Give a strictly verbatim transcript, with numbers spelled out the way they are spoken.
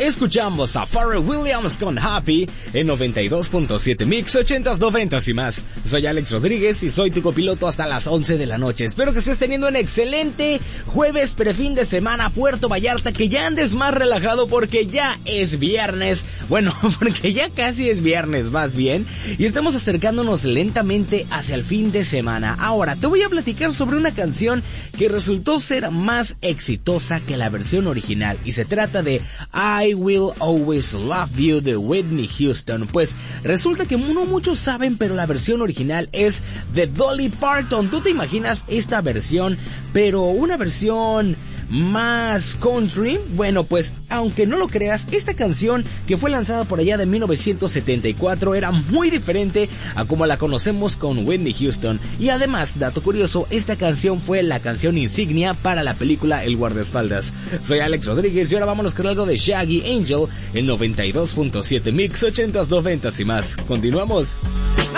escuchamos a Pharrell Williams con Happy en noventa y dos punto siete Mix, ochentas, noventas y más. Soy Alex Rodríguez y soy tu copiloto hasta las once de la noche. Espero que estés teniendo un excelente jueves prefin de semana, Puerto Vallarta, que ya andes más relajado porque ya es viernes. Bueno, porque ya casi es viernes, más bien, y estamos acercándonos lentamente hacia el fin de semana. Ahora, te voy a platicar sobre una canción que resultó ser más exitosa que la versión original, y se trata de I Will Always Love You de Whitney Houston. Pues resulta que no muchos saben, pero la versión original es de Dolly Parton. ¿Tú te imaginas esta versión, pero una versión más country? Bueno, pues aunque no lo creas, esta canción que fue lanzada por allá de mil novecientos setenta y cuatro era muy diferente a como la conocemos con Whitney Houston. Y además, dato curioso, esta canción fue la canción insignia para la película El Guardaespaldas. Soy Alex Rodríguez y ahora vámonos con algo de Shaggy Angel en noventa y dos punto siete Mix, ochentas, noventas y más. Continuamos.